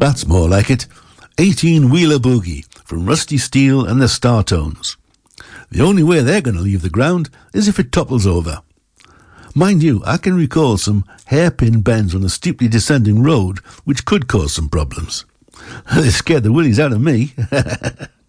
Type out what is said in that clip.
That's more like it. 18-wheeler boogie from Rusty Steel and the Startones. The only way they're going to leave the ground is if it topples over. Mind you, I can recall some hairpin bends on a steeply descending road which could cause some problems. They scared the willies out of me.